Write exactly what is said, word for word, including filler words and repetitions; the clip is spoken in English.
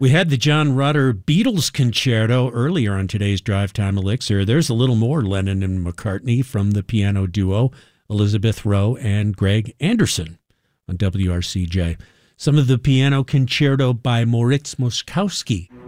We had the John Rutter Beatles Concerto earlier on today's Drive Time Elixir. There's a little more Lennon and McCartney from the piano duo Elizabeth Rowe and Greg Anderson on W R C J. Some of the piano concerto by Moritz Moszkowski.